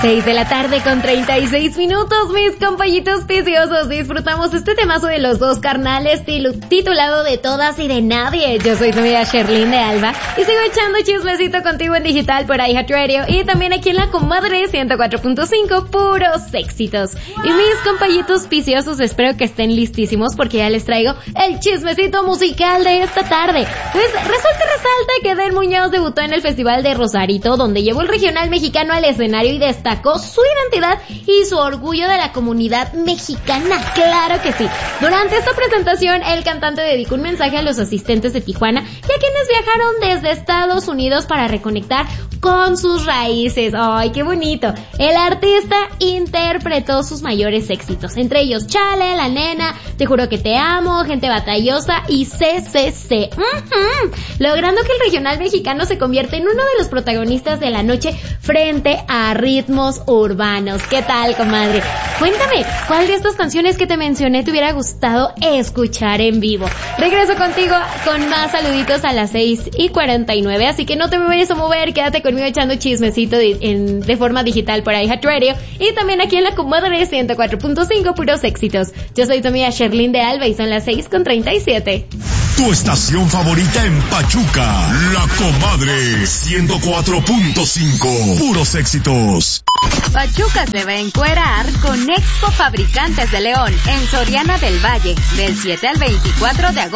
6 de la tarde con 36 minutos, mis compañitos viciosos. Disfrutamos este temazo de los dos carnales titulado De Todas y de Nadie. Yo soy tu amiga Sherlyn de Alba y sigo echando chismecito contigo en digital por iHeartRadio y también aquí en la comadre 104.5, puros éxitos. Y mis compañitos viciosos, espero que estén listísimos porque ya les traigo el chismecito musical de esta tarde. Pues resalta que Edel Muñoz debutó en el Festival de Rosarito, donde llevó el regional mexicano al escenario y destacó su identidad y su orgullo de la comunidad mexicana. Claro que sí. Durante esta presentación, el cantante dedicó un mensaje a los asistentes de Tijuana y a quienes viajaron desde Estados Unidos para reconectar con sus raíces. ¡Ay, qué bonito! El artista interpretó sus mayores éxitos, entre ellos Chale, La Nena, Te Juro Que Te Amo, Gente Batallosa y CCC. Logrando que el regional mexicano se convierta en uno de los protagonistas de la noche frente a ritmos urbanos. ¿Qué tal, comadre? Cuéntame, ¿cuál de estas canciones que te mencioné te hubiera gustado escuchar en vivo? Regreso contigo con más saluditos a las 6:49, así que no te me vayas a mover, quédate conmigo echando chismecito de forma digital por iHeartRadio y también aquí en la comadre 104.5, puros éxitos. Yo soy tu amiga Sherlyn de Alba y son las 6:37. Tu estación favorita en Pachuca, La Comadre 104.5, puros éxitos. Pachuca se va a encuerar con Expo Fabricantes de León en Soriana del Valle del 7 al 24 de agosto.